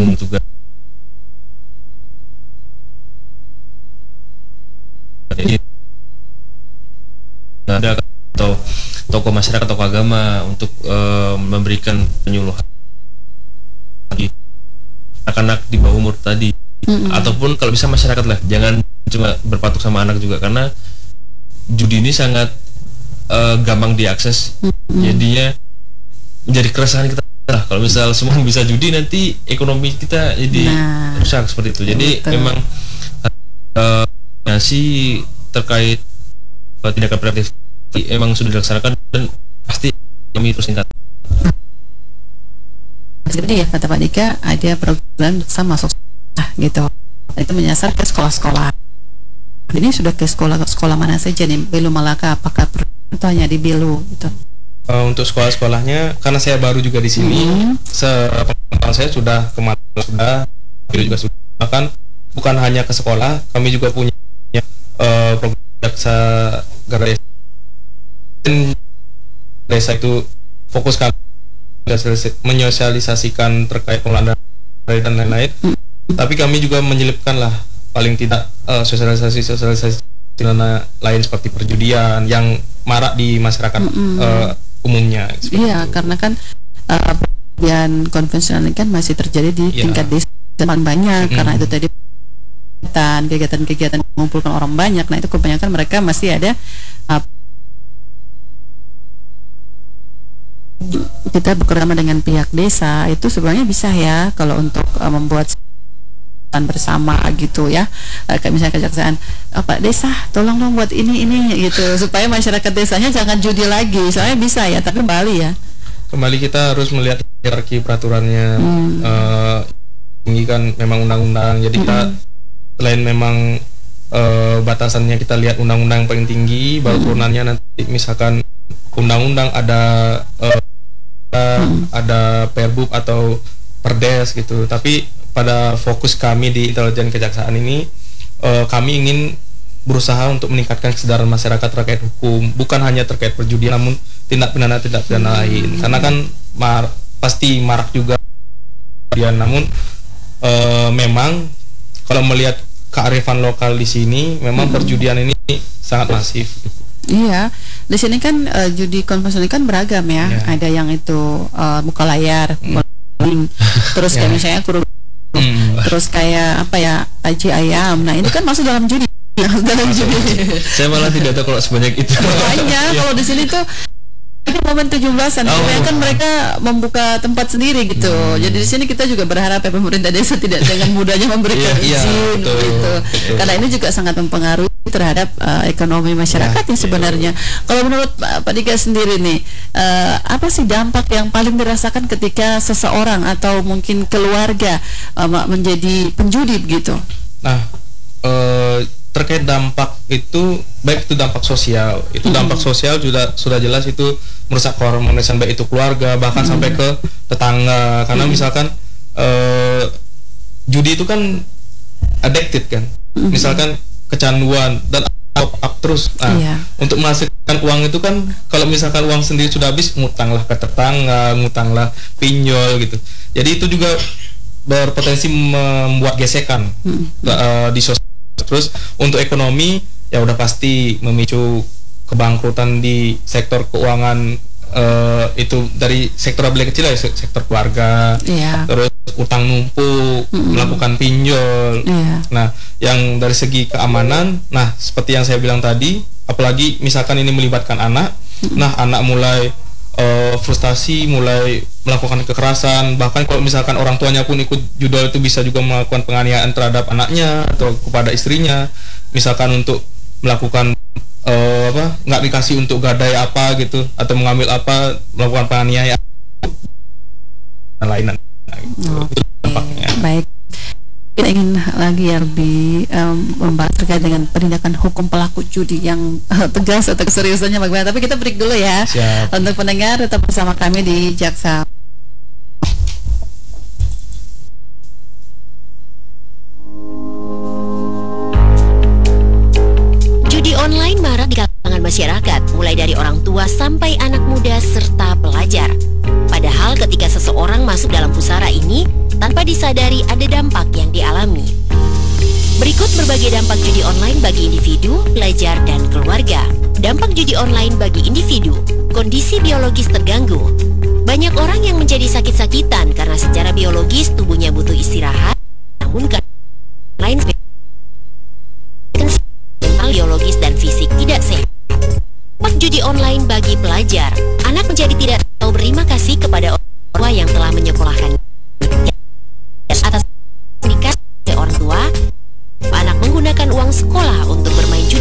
juga jadi ada atau tokoh masyarakat, tokoh agama untuk memberikan penyuluhan bagi anak-anak di bawah umur tadi. Ataupun kalau bisa masyarakat lah, jangan cuma berpatok sama anak juga, karena judi ini sangat gampang diakses. Jadinya menjadi keresahan kita lah, kalau misal semua bisa judi nanti ekonomi kita jadi rusak seperti itu. Jadi memang ngasih terkait tindakan preventif emang sudah dilaksanakan dan pasti kami terus tingkat. Jadi ya kata Pak Dika, ada program sama masuk gitu, itu menyasar ke sekolah-sekolah. Ini sudah ke sekolah mana saja nih? Belu Malaka, apakah hanya di Belu gitu? Untuk sekolah-sekolahnya, karena saya baru juga di sini, sepengetahuan saya sudah kemarin sudah, Belu juga sudah. Bahkan bukan hanya ke sekolah, kami juga punya program jaksa Garda desa itu fokus kami menyosialisasikan terkait pengelolaan dan lain-lain. Tapi kami juga menyelipkan lah paling tidak sosialisasi lain seperti perjudian yang marak di masyarakat umumnya. Iya, karena kan perjudian konvensional ini kan masih terjadi di tingkat desa dan banyak karena itu tadi kegiatan mengumpulkan orang banyak. Nah itu kebanyakan mereka masih ada kita bekerjasama dengan pihak desa, itu sebenarnya bisa ya kalau untuk membuat bersama gitu ya, kayak misalnya kejaksaan, Pak Desa tolong dong buat ini gitu, supaya masyarakat desanya jangan judi lagi. Soalnya bisa ya, tapi kembali kita harus melihat hierarki peraturannya. Ini kan memang undang-undang, jadi kita selain memang batasannya kita lihat undang-undang yang paling tinggi, baru turunannya nanti misalkan undang-undang ada perbub atau perdes gitu. Tapi pada fokus kami di intelijen kejaksaan ini, kami ingin berusaha untuk meningkatkan kesadaran masyarakat terkait hukum, bukan hanya terkait perjudian, namun tindak pidana lain. Karena kan pasti marak juga perjudian, namun memang kalau melihat kearifan lokal di sini, memang perjudian ini sangat masif. Iya, di sini kan judi konvensional kan beragam ya. Ada yang itu buka layar, terus kayak misalnya terus kayak apa ya, aji ayam. Nah itu kan masuk dalam judi. Saya malah tidak tahu kalau sebanyak itu. Banyak kalau di sini tuh momen 17-an, kan mereka membuka tempat sendiri gitu. Jadi di sini kita juga berharap ya pemerintah desa tidak dengan mudahnya memberikan izin gitu. Karena ini juga sangat mempengaruhi terhadap ekonomi masyarakat yang sebenarnya. Kalau menurut Pak Dika sendiri nih, apa sih dampak yang paling dirasakan ketika seseorang atau mungkin keluarga menjadi penjudi gitu? Nah, terkait dampak itu, baik itu dampak sosial, dampak sosial sudah jelas itu merusak keharmonisan, baik itu keluarga bahkan sampai ke tetangga. Karena misalkan judi itu kan addicted kan, misalkan kecanduan dan up terus. Untuk menghasilkan uang itu kan, kalau misalkan uang sendiri sudah habis, ngutanglah ke tetangga, ngutanglah pinjol gitu. Jadi itu juga berpotensi membuat gesekan di sosial. Terus untuk ekonomi ya udah pasti memicu kebangkrutan di sektor keuangan, itu dari sektor yang kecil ya, sektor keluarga, terus utang numpuk, melakukan pinjol. Nah yang dari segi keamanan, nah seperti yang saya bilang tadi, apalagi misalkan ini melibatkan anak, nah anak mulai frustasi, mulai melakukan kekerasan. Bahkan kalau misalkan orang tuanya pun ikut judol, itu bisa juga melakukan penganiayaan terhadap anaknya atau kepada istrinya, misalkan untuk melakukan nggak dikasih untuk gadai apa gitu, atau mengambil apa, melakukan penganiayaan dan lain-lain. Itu dampaknya. Baik, kita ingin lagi ya lebih membahas terkait dengan penindakan hukum pelaku judi yang tegas atau keseriusannya bagaimana. Tapi kita break dulu ya. Siap. Untuk pendengar tetap bersama kami di Jaksa. Judi online marak di kalangan masyarakat, mulai dari orang tua sampai anak muda serta pelajar. Padahal ketika seseorang masuk dalam pusara ini, tanpa disadari ada dampak yang dialami. Berikut berbagai dampak judi online bagi individu, pelajar, dan keluarga. Dampak judi online bagi individu. Kondisi biologis terganggu. Banyak orang yang menjadi sakit-sakitan karena secara biologis tubuhnya butuh istirahat, namun karena lain biologis dan fisik tidak sehat. Dampak judi online bagi pelajar. Anak menjadi tidak tahu berterima kasih kepada orang tua yang telah menyekolahkan. Atas nikah orang tua, anak menggunakan uang sekolah untuk bermain